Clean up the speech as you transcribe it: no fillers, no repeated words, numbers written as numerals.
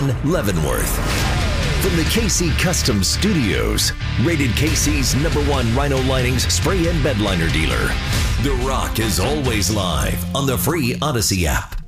Leavenworth. From the KC Custom Studios, rated KC's #1 Rhino Linings spray and bed liner dealer, The Rock is always live on the free Odyssey app.